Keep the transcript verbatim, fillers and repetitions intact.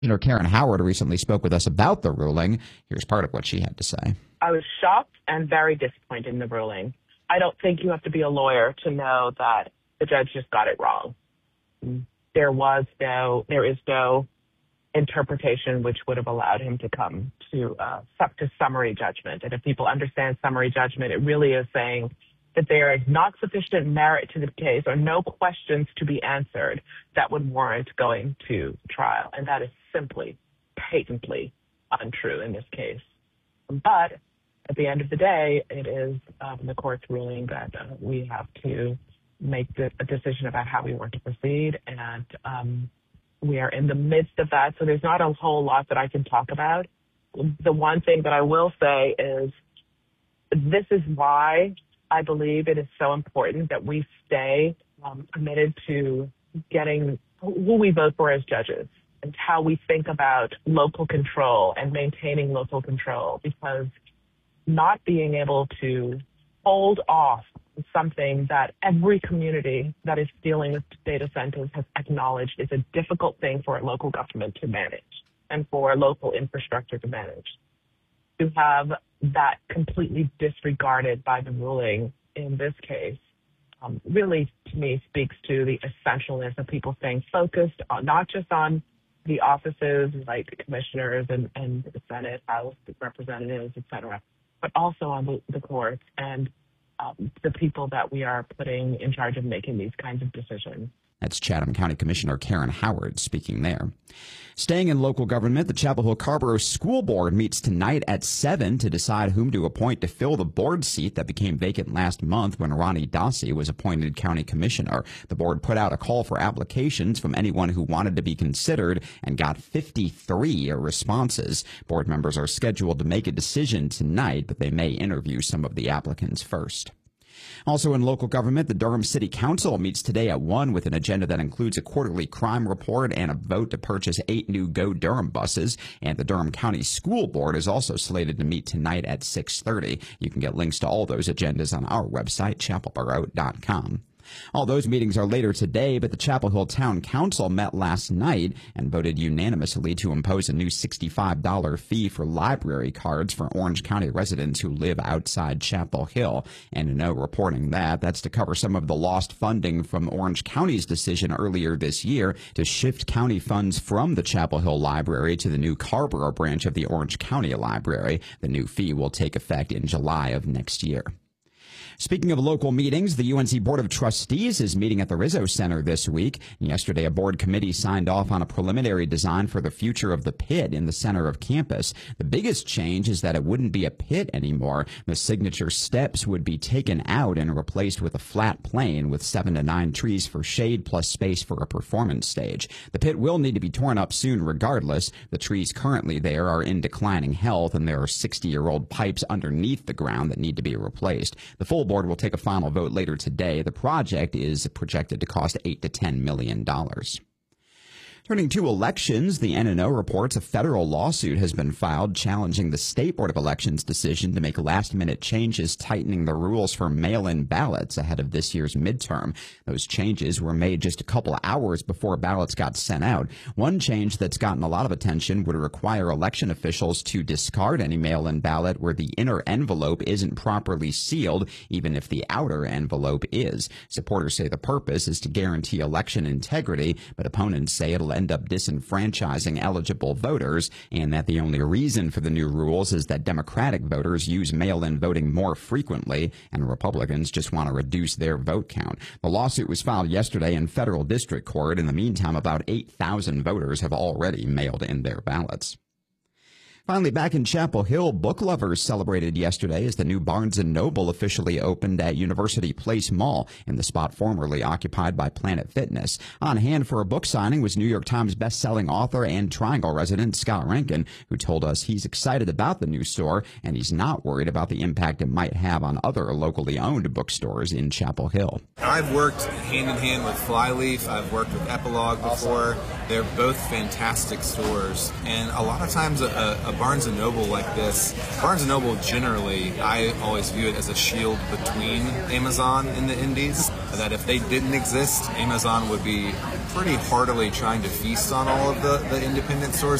Commissioner Karen Howard recently spoke with us about the ruling. Here's part of what she had to say. I was shocked and very disappointed in the ruling. I don't think you have to be a lawyer to know that the judge just got it wrong. There was no, there is no interpretation which would have allowed him to come to uh, to summary judgment. And if people understand summary judgment, it really is saying that there is not sufficient merit to the case or no questions to be answered that would warrant going to trial. And that is simply, patently untrue in this case. But at the end of the day, it is um, the court's ruling that uh, we have to make the, a decision about how we want to proceed. And um, we are in the midst of that, so there's not a whole lot that I can talk about. The one thing that I will say is this is why I believe it is so important that we stay um, committed to getting who we vote for as judges and how we think about local control and maintaining local control, because not being able to hold off something that every community that is dealing with data centers has acknowledged is a difficult thing for a local government to manage and for local infrastructure to manage. To have that completely disregarded by the ruling in this case um, really, to me, speaks to the essentialness of people staying focused on not just on the offices like commissioners and, and the Senate, House representatives, et cetera, but also on the, the courts and um, the people that we are putting in charge of making these kinds of decisions. That's Chatham County Commissioner Karen Howard speaking there. Staying in local government, the Chapel Hill Carrboro School Board meets tonight at seven to decide whom to appoint to fill the board seat that became vacant last month when Ronnie Dossi was appointed county commissioner. The board put out a call for applications from anyone who wanted to be considered and got fifty-three responses. Board members are scheduled to make a decision tonight, but they may interview some of the applicants first. Also in local government, the Durham City Council meets today at one with an agenda that includes a quarterly crime report and a vote to purchase eight new Go Durham buses. And the Durham County School Board is also slated to meet tonight at six thirty. You can get links to all those agendas on our website, chapel borough dot com. All those meetings are later today, but the Chapel Hill Town Council met last night and voted unanimously to impose a new sixty-five dollars fee for library cards for Orange County residents who live outside Chapel Hill. And no reporting that. That's to cover some of the lost funding from Orange County's decision earlier this year to shift county funds from the Chapel Hill Library to the new Carrboro branch of the Orange County Library. The new fee will take effect in July of next year. Speaking of local meetings, the U N C Board of Trustees is meeting at the Rizzo Center this week. Yesterday, a board committee signed off on a preliminary design for the future of the pit in the center of campus. The biggest change is that it wouldn't be a pit anymore. The signature steps would be taken out and replaced with a flat plane with seven to nine trees for shade plus space for a performance stage. The pit will need to be torn up soon regardless. The trees currently there are in declining health, and there are sixty-year-old pipes underneath the ground that need to be replaced. The full board will take a final vote later today. The project is projected to cost eight to ten million dollars. Turning to elections, the N and O reports a federal lawsuit has been filed challenging the State Board of Elections' decision to make last-minute changes tightening the rules for mail-in ballots ahead of this year's midterm. Those changes were made just a couple hours before ballots got sent out. One change that's gotten a lot of attention would require election officials to discard any mail-in ballot where the inner envelope isn't properly sealed, even if the outer envelope is. Supporters say the purpose is to guarantee election integrity, but opponents say it'll end up disenfranchising eligible voters, and that the only reason for the new rules is that Democratic voters use mail-in voting more frequently, and Republicans just want to reduce their vote count. The lawsuit was filed yesterday in federal district court. In the meantime, about eight thousand voters have already mailed in their ballots. Finally, back in Chapel Hill, book lovers celebrated yesterday as the new Barnes and Noble officially opened at University Place Mall in the spot formerly occupied by Planet Fitness. On hand for a book signing was New York Times best-selling author and Triangle resident Scott Rankin, who told us he's excited about the new store and he's not worried about the impact it might have on other locally owned bookstores in Chapel Hill. I've worked hand-in-hand with Flyleaf. I've worked with Epilogue before. They're both fantastic stores, and a lot of times a, a a Barnes and Noble like this, Barnes and Noble generally, I always view it as a shield between Amazon and the indies, that if they didn't exist, Amazon would be pretty heartily trying to feast on all of the, the independent stores